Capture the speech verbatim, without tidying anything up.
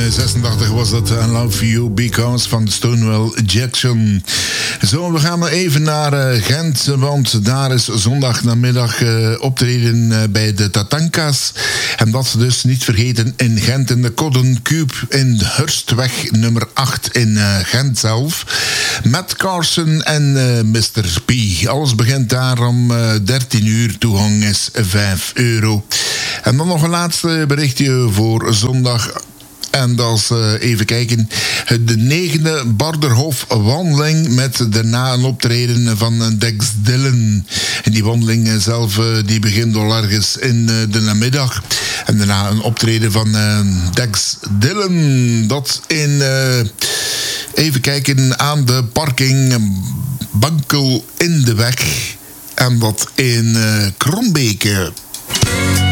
zesentachtig was dat I Love You Because van Stonewall Jackson. Zo, we gaan even naar uh, Gent, want daar is zondagnamiddag uh, optreden uh, bij de Tatanka's. En dat dus niet vergeten in Gent in de Codden Cube in de Hurstweg nummer acht in uh, Gent zelf. Matt Carson en uh, mister P. Alles begint daar om uh, dertien uur, toegang is vijf euro. En dan nog een laatste berichtje voor zondag. En dat is, uh, even kijken, de negende Barderhof wandeling met daarna een optreden van Dex Dillon. En die wandeling zelf uh, die begint al ergens in uh, de namiddag. En daarna een optreden van uh, Dex Dillon. Dat in, uh, even kijken, aan de parking Bankel in de Weg. En dat in uh, Krombeke.